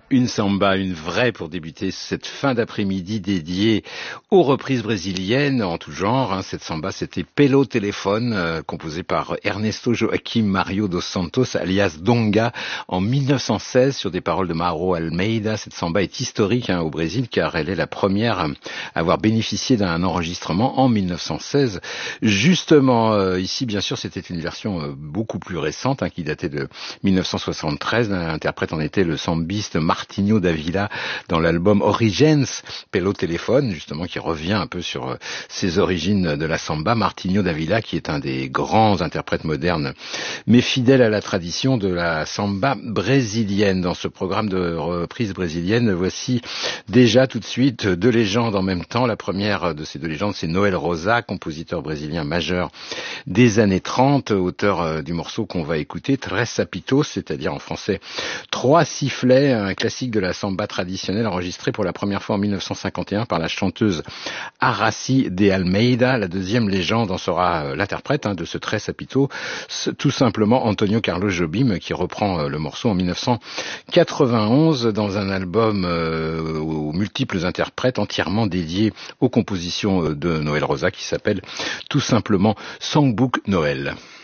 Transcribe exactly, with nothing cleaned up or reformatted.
Une samba, une vraie pour débuter cette fin d'après-midi dédiée aux reprises brésiliennes en tout genre. Hein. Cette samba, c'était Pelo Téléphone, euh, composée par Ernesto Joaquim Mario dos Santos, alias Donga, en mille neuf cent seize, sur des paroles de Mauro Almeida. Cette samba est historique hein, au Brésil, car elle est la première à avoir bénéficié d'un enregistrement en mille neuf cent seize. Justement, euh, ici, bien sûr, c'était une version euh, beaucoup plus récente, hein, qui datait de mille neuf cent soixante-treize. L'interprète en était le sambiste Martinho Davila dans l'album Origins, Pelo Téléphone, justement, qui revient un peu sur euh, ses origines de la samba. Martinho Davila, qui est un des grands interprètes modernes, mais fidèle à la tradition de la samba brésilienne. Dans ce programme de reprise brésilienne, voici déjà tout de suite deux légendes en même temps. La première de ces deux légendes, c'est Noel Rosa, compositeur brésilien majeur des années trente, auteur euh, du morceau qu'on va écouter, Tres Sapitos, c'est-à-dire en français Trois sifflets, un classique de la samba traditionnelle enregistré pour la première fois en mille neuf cent cinquante et un par la chanteuse Aracy de Almeida. La deuxième légende en sera l'interprète hein, de ce Tres Sapitos, tout simplement Antonio Carlos Jobim, qui reprend le morceau en mille neuf cent quatre-vingt-onze dans un album euh, aux multiples interprètes entièrement dédié aux compositions de Noel Rosa, qui s'appelle tout simplement Songbook Noël.